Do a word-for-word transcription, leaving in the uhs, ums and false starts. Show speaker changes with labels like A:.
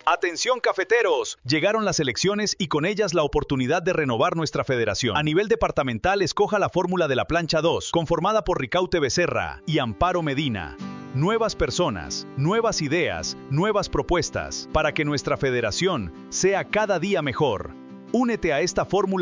A: Atención cafeteros, llegaron las elecciones y con ellas la oportunidad de renovar nuestra federación. A nivel departamental, escoja la fórmula de la plancha dos, conformada por Ricaute Becerra y Amparo Medina. Nuevas personas, nuevas ideas, nuevas propuestas, para que nuestra federación sea cada día mejor. Únete a esta fórmula